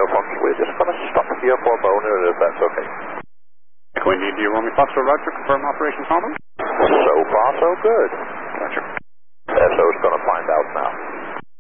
no problem. We're just going to stop here for a moment, if that's okay. Queen, do you want me Foxtrot Roger, confirm operations normal? So far, so good.